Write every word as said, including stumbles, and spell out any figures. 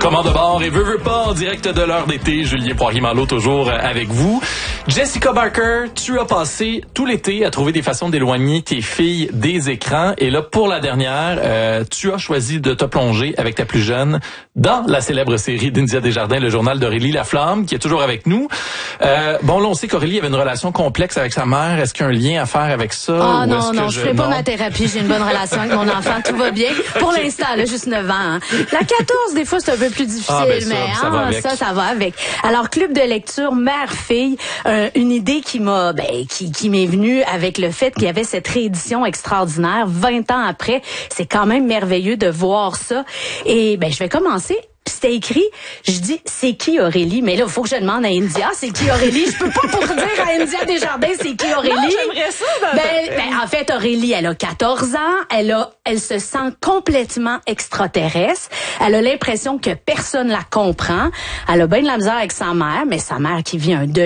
Autrement de bord et veut, veut pas en direct de l'heure d'été. Julien Poirier-Malo toujours avec vous. Jessica Barker, tu as passé tout l'été à trouver des façons d'éloigner tes filles des écrans. Et là, pour la dernière, euh, tu as choisi de te plonger avec ta plus jeune dans la célèbre série d'India Desjardins, le journal d'Aurélie Laflamme, qui est toujours avec nous. Euh, bon, là, on sait qu'Aurélie avait une relation complexe avec sa mère. Est-ce qu'il y a un lien à faire avec ça? Ah ou non, est-ce non, que je fais pas ma thérapie. J'ai une bonne relation avec mon enfant. Tout va bien. Pour okay. l'instant, là, juste neuf ans. Hein. La quatorze, des fois, c'est un peu plus difficile, ah, ben ça, mais ça, hein, va avec. ça, ça va avec. Alors, club de lecture mère-fille, euh, une idée qui m'a, ben, qui, qui m'est venue avec le fait qu'il y avait cette réédition extraordinaire vingt ans après. C'est quand même merveilleux de voir ça. Et ben, je vais commencer. C'était écrit, je dis, c'est qui Aurélie? Mais là, il faut que je demande à India, c'est qui Aurélie? Je peux pas pour dire à India Desjardins, c'est qui Aurélie? Non, j'aimerais ça. Ben, ben, en fait, Aurélie, elle a quatorze ans, elle a, elle se sent complètement extraterrestre. Elle a l'impression que personne la comprend. Elle a bien de la misère avec sa mère, mais sa mère qui vit un deuil